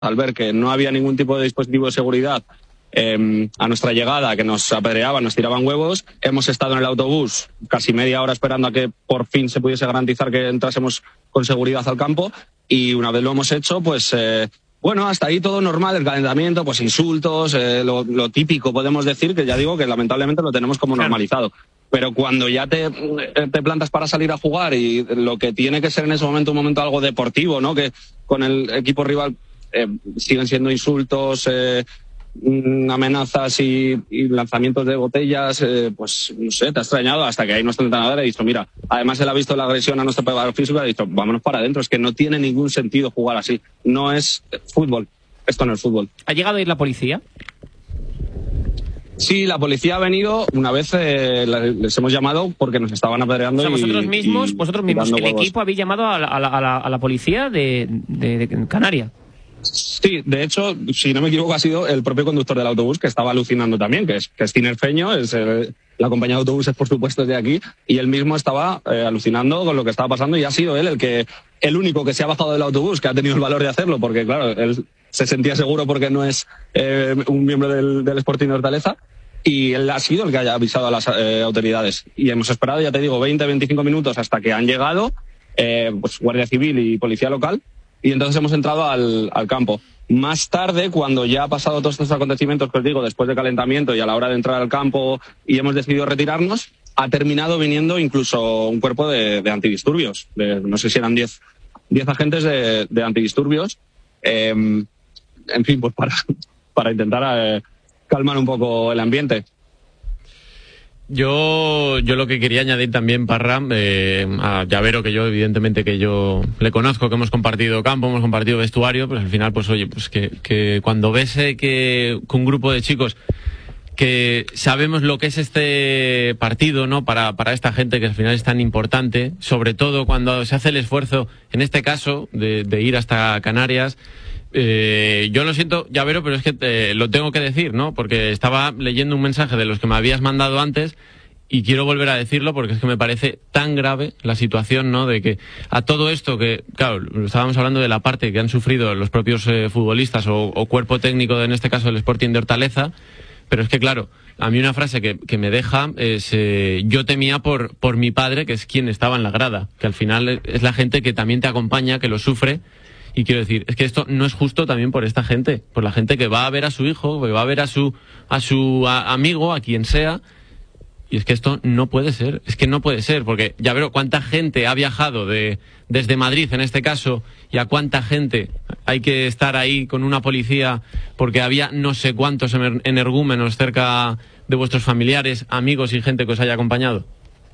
al ver que no había ningún tipo de dispositivo de seguridad a nuestra llegada, que nos apedreaban, nos tiraban huevos. Hemos estado en el autobús casi media hora esperando a que por fin se pudiese garantizar que entrásemos con seguridad al campo, y una vez lo hemos hecho, pues bueno, hasta ahí todo normal, el calentamiento, pues insultos, lo típico, podemos decir, que ya digo que lamentablemente lo tenemos como normalizado. Pero cuando ya te plantas para salir a jugar, y lo que tiene que ser en ese momento un momento algo deportivo, ¿no? Que con el equipo rival siguen siendo insultos, amenazas y lanzamientos de botellas, pues no sé, te ha extrañado, hasta que ahí nuestro entrenador ha dicho, mira, además él ha visto la agresión a nuestro preparador físico y ha dicho, vámonos para adentro, es que no tiene ningún sentido jugar así, no es fútbol, esto no es fútbol. ¿Ha llegado a ir la policía? Sí, la policía ha venido una vez, les hemos llamado porque nos estaban apedreando. O sea, vosotros mismos, el equipo, habéis llamado a la policía de Canarias. Sí, de hecho, si no me equivoco, ha sido el propio conductor del autobús que estaba alucinando también, que es tinerfeño, la compañía de autobuses, por supuesto, es de aquí, y él mismo estaba alucinando con lo que estaba pasando, y ha sido él el único que se ha bajado del autobús, que ha tenido el valor de hacerlo, porque claro, él se sentía seguro porque no es un miembro del Sporting de Hortaleza, y él ha sido el que haya avisado a las autoridades. Y hemos esperado, ya te digo, 20-25 minutos hasta que han llegado pues Guardia Civil y Policía Local, y entonces hemos entrado al campo. Más tarde, cuando ya ha pasado todos estos acontecimientos que os digo, después de calentamiento y a la hora de entrar al campo y hemos decidido retirarnos, ha terminado viniendo incluso un cuerpo de antidisturbios. No sé si eran 10 agentes de antidisturbios. En fin, pues para intentar calmar un poco el ambiente. Yo lo que quería añadir también, Parra, a Llavero, que yo evidentemente que yo le conozco, que hemos compartido campo, hemos compartido vestuario, pues al final, pues oye, pues que cuando ves que un grupo de chicos que sabemos lo que es este partido, ¿no? Para esta gente que al final es tan importante, sobre todo cuando se hace el esfuerzo, en este caso, de ir hasta Canarias. Yo lo siento, Llavero, pero es que lo tengo que decir, ¿no? Porque estaba leyendo un mensaje de los que me habías mandado antes y quiero volver a decirlo porque es que me parece tan grave la situación, ¿no? De que a todo esto que, claro, estábamos hablando de la parte que han sufrido los propios futbolistas o cuerpo técnico, en este caso el Sporting de Hortaleza, pero es que, claro, a mí una frase que me deja es yo temía por mi padre, que es quien estaba en la grada, que al final es la gente que también te acompaña, que lo sufre. Y quiero decir, es que esto no es justo también por esta gente, por la gente que va a ver a su hijo, que va a ver a su amigo, a quien sea. Y es que esto no puede ser, porque ya veo cuánta gente ha viajado desde Madrid, en este caso, y a cuánta gente hay que estar ahí con una policía porque había no sé cuántos energúmenos cerca de vuestros familiares, amigos y gente que os haya acompañado.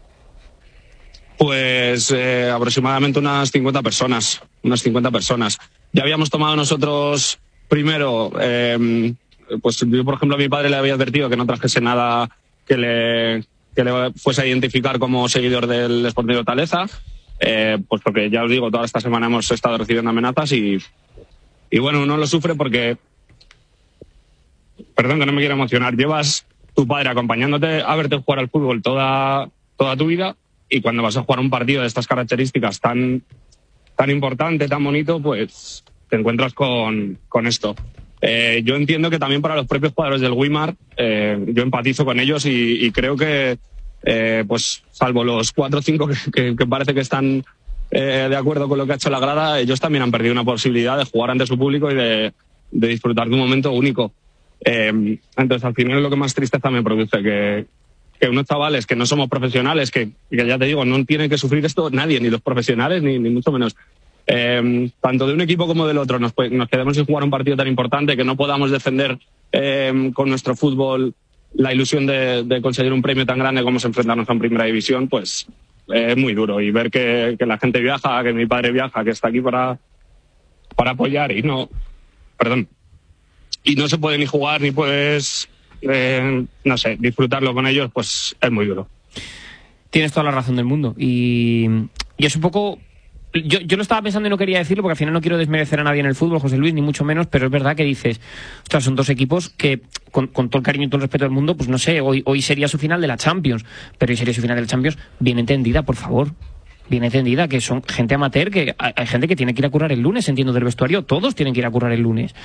Pues aproximadamente unas 50 personas. Ya habíamos tomado nosotros primero, pues yo por ejemplo a mi padre le había advertido que no trajese nada que le fuese a identificar como seguidor del Sporting de Hortaleza, pues porque ya os digo, toda esta semana hemos estado recibiendo amenazas y bueno, uno lo sufre porque, perdón que no me quiero emocionar, llevas tu padre acompañándote a verte jugar al fútbol toda tu vida, y cuando vas a jugar un partido de estas características tan importante, tan bonito, pues te encuentras con esto. Yo entiendo que también para los propios jugadores del Weimar, yo empatizo con ellos y creo que, pues salvo los 4 o 5 que parece que están de acuerdo con lo que ha hecho la grada, ellos también han perdido una posibilidad de jugar ante su público y de disfrutar de un momento único. Entonces, al final, lo que más tristeza me produce que unos chavales que no somos profesionales, que ya te digo, no tienen que sufrir esto nadie, ni los profesionales, ni mucho menos. Tanto de un equipo como del otro, nos quedemos sin jugar un partido tan importante, que no podamos defender con nuestro fútbol la ilusión de conseguir un premio tan grande como es enfrentarnos a una primera división, pues es muy duro. Y ver que la gente viaja, que mi padre viaja, que está aquí para apoyar y no se puede ni jugar, ni puedes, no sé, disfrutarlo con ellos, pues es muy duro. Tienes toda la razón del mundo. Y es un poco... Yo lo estaba pensando y no quería decirlo porque al final no quiero desmerecer a nadie en el fútbol, José Luis, ni mucho menos, pero es verdad que dices, ostras, son dos equipos que, con todo el cariño y todo el respeto del mundo, pues no sé, hoy sería su final de la Champions, pero hoy sería su final de la Champions bien entendida, por favor. bien entendida, que son gente amateur, que hay gente que tiene que ir a currar el lunes, entiendo, del vestuario, todos tienen que ir a currar el lunes.